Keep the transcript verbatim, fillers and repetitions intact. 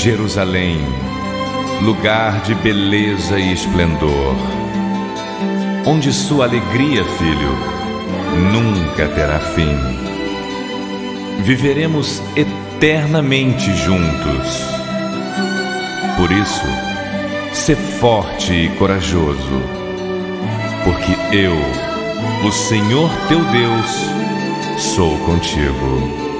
Jerusalém, lugar de beleza e esplendor, onde sua alegria, filho, nunca terá fim. Viveremos eternamente juntos. Por isso, sê forte e corajoso, porque eu, o Senhor teu Deus, sou contigo.